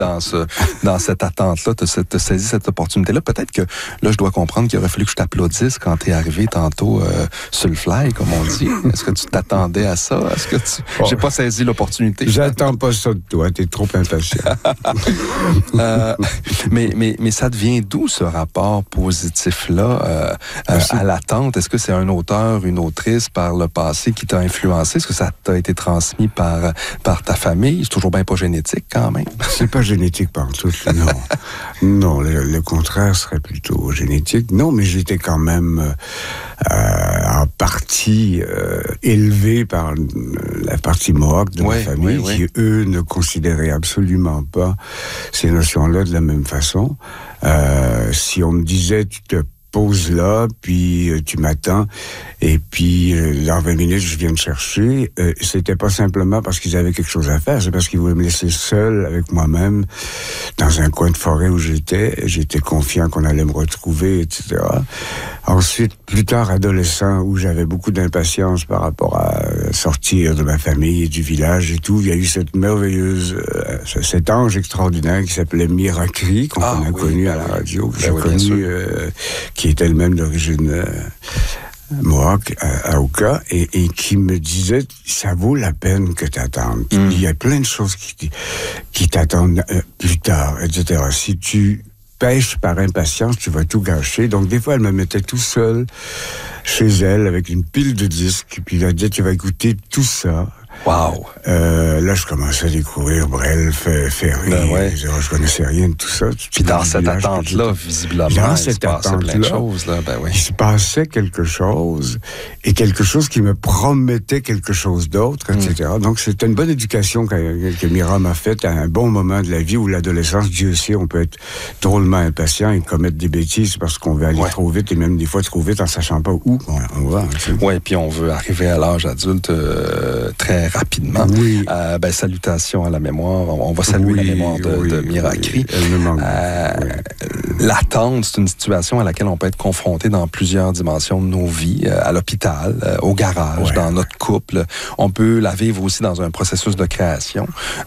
dans cette attente-là, tu as saisi cette opportunité-là. Peut-être que là, je dois comprendre qu'il aurait fallu que je t'applaudisse quand tu es arrivé tantôt sur le fly, comme on dit. Est-ce que tu t'attendais à ça? Est-ce que j'ai pas saisi l'opportunité? J'attends pas ça de toi, t'es trop impatient. Mais ça devient d'où ce rapport positif-là à l'attente? Est-ce que c'est un auteur, une autrice par le passé qui t'a influencé? Est-ce que ça t'a été transmis par ta famille? C'est toujours bien pas génétique quand même. C'est pas génétique pantoute, non. Non, le contraire serait plutôt génétique. Non, mais j'étais quand même en partie élevé par la partie mohawk de ma famille, qui, eux, ne considéraient absolument pas ces notions-là de la même façon. Si on me disait, tu te poses là, puis tu m'attends, et puis dans 20 minutes, je viens te chercher. C'était pas simplement parce qu'ils avaient quelque chose à faire, c'est parce qu'ils voulaient me laisser seul avec moi-même dans un coin de forêt où j'étais. J'étais confiant qu'on allait me retrouver, etc. Ensuite, plus tard, adolescent, où j'avais beaucoup d'impatience par rapport à sortir de ma famille et du village et tout, il y a eu cette merveilleuse, cet ange extraordinaire qui s'appelait Miracri, qu'on a connu à la radio, que j'ai connu, qui est elle-même d'origine mohawk, Aoka, et qui me disait, ça vaut la peine que t'attendes. Il y a plein de choses qui t'attendent plus tard, etc. Si tu pêches par impatience, tu vas tout gâcher. Donc, des fois, elle me mettait tout seul chez elle avec une pile de disques, puis elle disait, tu vas écouter tout ça. Wow! Là, je commençais à découvrir Brel, Ferry. Je connaissais rien de tout ça. Puis dans cette attente-là, visiblement, il se passait plein de choses. Là, il se passait quelque chose, et quelque chose qui me promettait quelque chose d'autre, etc. Donc, c'était une bonne éducation que Mira m'a faite à un bon moment de la vie où l'adolescence, Dieu sait, on peut être drôlement impatient et commettre des bêtises parce qu'on veut aller trop vite, et même des fois trop vite en sachant pas où on va. Oui, puis on veut arriver à l'âge adulte très rapidement. Oui. Salutations à la mémoire. On va saluer la mémoire de Miracri. Elle me manque. L'attente, c'est une situation à laquelle on peut être confronté dans plusieurs dimensions de nos vies, à l'hôpital, au garage, dans notre couple. On peut la vivre aussi dans un processus de création.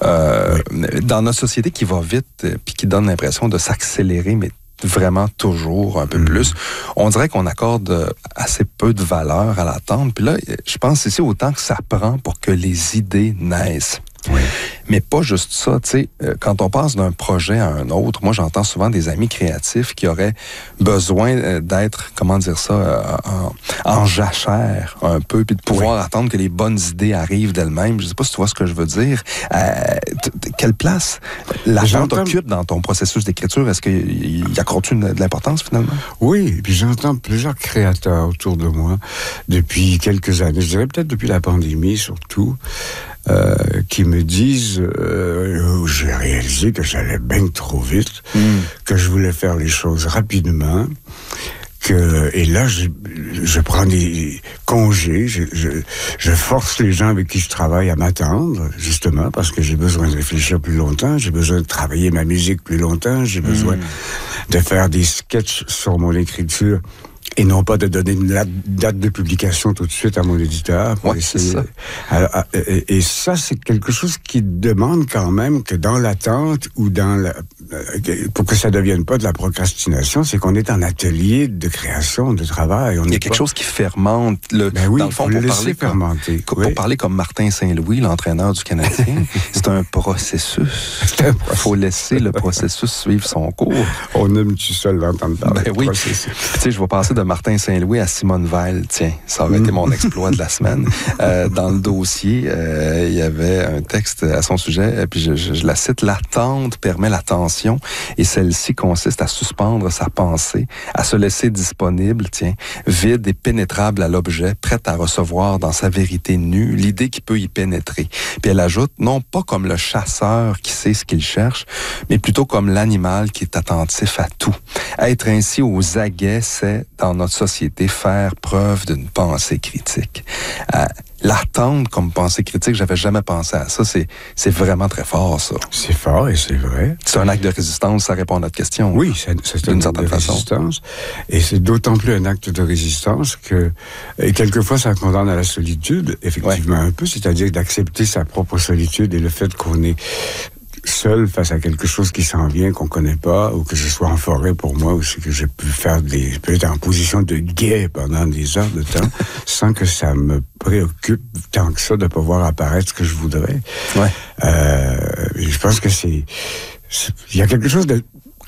Dans notre société qui va vite, puis qui donne l'impression de s'accélérer, mais vraiment toujours un peu plus. On dirait qu'on accorde assez peu de valeur à l'attente. Puis là, je pense ici autant que ça prend pour que les idées naissent. Oui. Mais pas juste ça, tu sais, quand on passe d'un projet à un autre, moi j'entends souvent des amis créatifs qui auraient besoin d'être, comment dire ça, en jachère un peu, puis de pouvoir attendre que les bonnes idées arrivent d'elles-mêmes. Je sais pas si tu vois ce que je veux dire. Quelle place l'attente occupe dans ton processus d'écriture? Est-ce qu'il y accorde-tu de l'importance finalement? Oui, puis j'entends plusieurs créateurs autour de moi depuis quelques années, je dirais peut-être depuis la pandémie surtout, qui me disent j'ai réalisé que j'allais bien trop vite, que je voulais faire les choses rapidement, et là je prends des congés, je force les gens avec qui je travaille à m'attendre, justement parce que j'ai besoin de réfléchir plus longtemps, j'ai besoin de travailler ma musique plus longtemps, j'ai besoin de faire des sketchs sur mon écriture. Et non pas de donner une date de publication tout de suite à mon éditeur. Pour essayer. C'est ça. Alors, et ça, c'est quelque chose qui demande quand même que dans l'attente ou pour que ça devienne pas de la procrastination, c'est qu'on est en atelier de création, de travail. Il y a quelque chose qui fermente. Dans le fond, pour parler comme Martin Saint-Louis, l'entraîneur du Canadien, c'est un processus. Il faut laisser le processus suivre son cours. On aime-tu seul l'entendre parler? Oui. Tu sais, je vais passer de Martin Saint-Louis à Simone Veil. Tiens, ça aurait été mon exploit de la semaine. Dans le dossier, il y avait un texte à son sujet, puis je la cite, « L'attente permet l'attention et celle-ci consiste à suspendre sa pensée, à se laisser disponible, vide et pénétrable à l'objet, prête à recevoir dans sa vérité nue l'idée qui peut y pénétrer. » Puis elle ajoute, non pas comme le chasseur qui sait ce qu'il cherche, mais plutôt comme l'animal qui est attentif à tout. Être ainsi aux aguets, c'est, dans notre société, faire preuve d'une pensée critique. L'attente comme pensée critique, j'avais jamais pensé à ça. C'est vraiment très fort, ça. C'est fort et c'est vrai. C'est un acte de résistance, ça répond à notre question. Oui, c'est un acte de résistance. Et c'est d'autant plus un acte de résistance et quelquefois, ça condamne à la solitude, effectivement, un peu, c'est-à-dire d'accepter sa propre solitude et le fait qu'on est seul face à quelque chose qui s'en vient, qu'on connaît pas, ou que ce soit en forêt pour moi, ou que j'ai pu faire peut-être en position de guet pendant des heures de temps, sans que ça me préoccupe tant que ça de pas voir apparaître ce que je voudrais. Ouais. Je pense que il y a quelque chose de